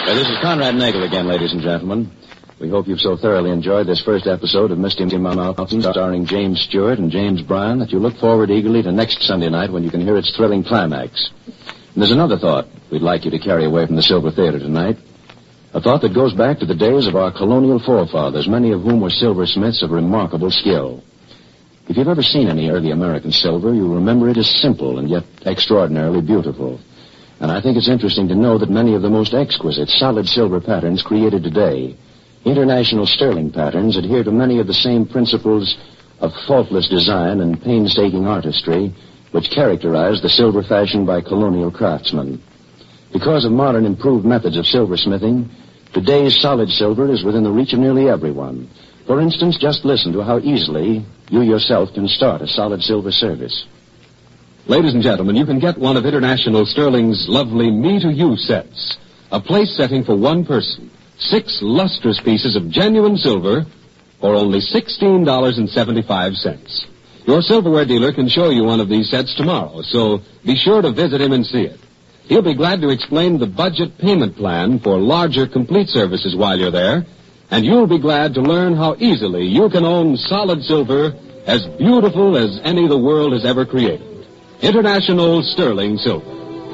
This is Conrad Nagel again, ladies and gentlemen. We hope you've so thoroughly enjoyed this first episode of Misty Mountain, starring James Stewart and James Bryan, that you look forward eagerly to next Sunday night when you can hear its thrilling climax. And there's another thought we'd like you to carry away from the Silver Theater tonight. A thought that goes back to the days of our colonial forefathers, many of whom were silversmiths of remarkable skill. If you've ever seen any early American silver, you'll remember it as simple and yet extraordinarily beautiful. And I think it's interesting to know that many of the most exquisite solid silver patterns created today, international sterling patterns, adhere to many of the same principles of faultless design and painstaking artistry which characterized the silver fashion by colonial craftsmen. Because of modern improved methods of silversmithing, today's solid silver is within the reach of nearly everyone. For instance, just listen to how easily you yourself can start a solid silver service. Ladies and gentlemen, you can get one of International Sterling's lovely me-to-you sets. A place setting for one person. 6 lustrous pieces of genuine silver for only $16.75. Your silverware dealer can show you one of these sets tomorrow, so be sure to visit him and see it. He'll be glad to explain the budget payment plan for larger complete services while you're there, and you'll be glad to learn how easily you can own solid silver as beautiful as any the world has ever created. International Sterling Silver.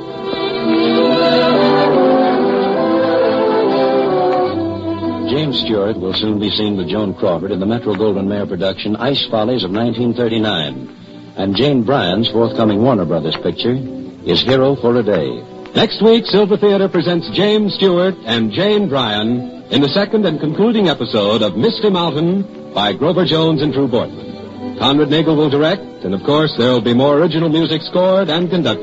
James Stewart will soon be seen with Joan Crawford in the Metro-Goldwyn-Mayer production Ice Follies of 1939. And Jane Bryan's forthcoming Warner Brothers picture is Hero for a Day. Next week, Silver Theater presents James Stewart and Jane Bryan in the second and concluding episode of Misty Mountain by Grover Jones and Drew Boardman. Conrad Nagel will direct, and of course there'll be more original music scored and conducted